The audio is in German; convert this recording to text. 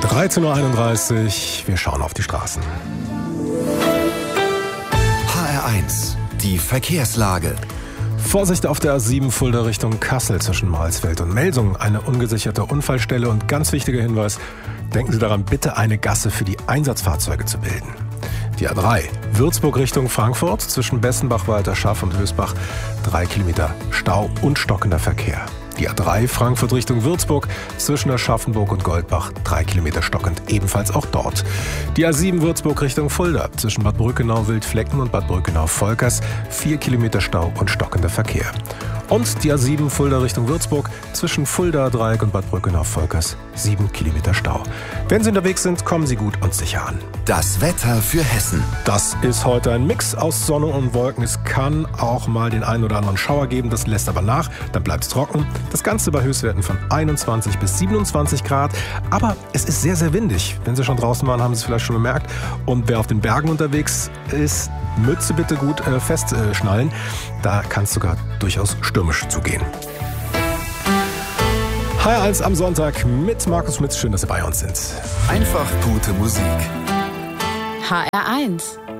13:31 Uhr, wir schauen auf die Straßen. HR1, die Verkehrslage. Vorsicht auf der A7 Fulda Richtung Kassel zwischen Mahlsfeld und Melsungen. Eine ungesicherte Unfallstelle und ganz wichtiger Hinweis, denken Sie daran, bitte eine Gasse für die Einsatzfahrzeuge zu bilden. Die A3 Würzburg Richtung Frankfurt zwischen Bessenbach, Walterschaff und Hösbach 3 Kilometer Stau und stockender Verkehr. Die A3 Frankfurt Richtung Würzburg zwischen Aschaffenburg und Goldbach 3 Kilometer stockend, ebenfalls auch dort. Die A7 Würzburg Richtung Fulda zwischen Bad Brückenau-Wildflecken und Bad Brückenau-Volkers 4 Kilometer Stau und stockender Verkehr. Und die A7 Fulda Richtung Würzburg zwischen Fulda-Dreieck und Bad Brückenau-Volkers 7 Kilometer Stau. Wenn Sie unterwegs sind, kommen Sie gut und sicher an. Das Wetter für Hessen. Das ist heute ein Mix aus Sonne und Wolken. Es kann auch mal den einen oder anderen Schauer geben, das lässt aber nach, dann bleibt es trocken. Das Ganze bei Höchstwerten von 21 bis 27 Grad. Aber es ist sehr, sehr windig. Wenn Sie schon draußen waren, haben Sie es vielleicht schon gemerkt. Und wer auf den Bergen unterwegs ist, Mütze bitte gut festschnallen. Da kann es sogar durchaus stürmisch zugehen. HR1 am Sonntag mit Markus Schmitz. Schön, dass Sie bei uns sind. Einfach gute Musik. HR1